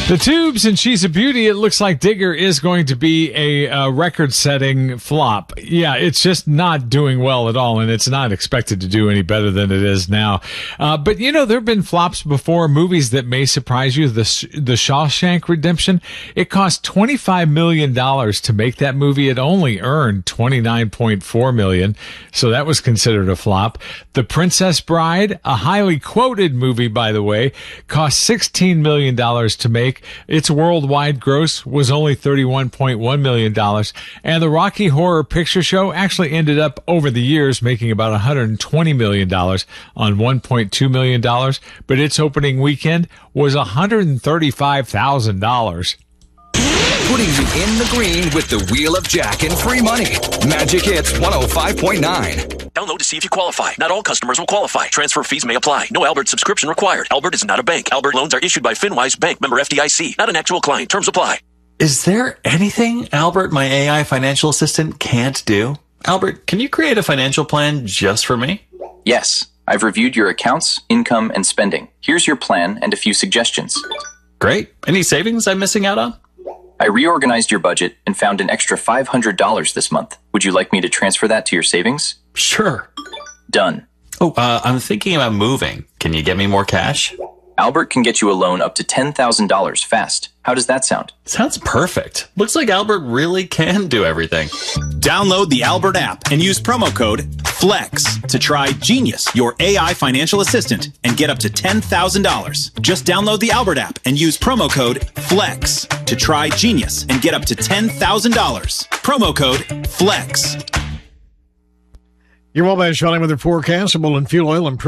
The Tubes and She's a Beauty. It looks like Digger is going to be a record-setting flop. Yeah, it's just not doing well at all, and it's not expected to do any better than it is now. But, you know, there have been flops before, movies that may surprise you. The Shawshank Redemption, it cost $25 million to make that movie. It only earned $29.4 million, so that was considered a flop. The Princess Bride, a highly quoted movie, by the way, cost $16 million to make. Its worldwide gross was only $31.1 million. And the Rocky Horror Picture Show actually ended up over the years making about $120 million on $1.2 million. But its opening weekend was $135,000. Putting you in the green with the Wheel of Jack and free money. Magic Hits 105.9. Download to see if you qualify. Not all customers will qualify. Transfer fees may apply. No Albert subscription required. Albert is not a bank. Albert loans are issued by FinWise Bank, member FDIC. Not an actual client. Terms apply. Is there anything Albert, my AI financial assistant, can't do? Albert, can you create a financial plan just for me? Yes. I've reviewed your accounts, income, and spending. Here's your plan and a few suggestions. Great. Any savings I'm missing out on? I reorganized your budget and found an extra $500 this month. Would you like me to transfer that to your savings? Sure. Done. Oh, I'm thinking about moving. Can you get me more cash? Albert can get you a loan up to $10,000 fast. How does that sound? Sounds perfect. Looks like Albert really can do everything. Download the Albert app and use promo code FLEX to try Genius, your AI financial assistant, and get up to $10,000. Just download the Albert app and use promo code FLEX to try Genius and get up to $10,000. Promo code FLEX. Your Wabash Valley weather forecast, and fuel oil and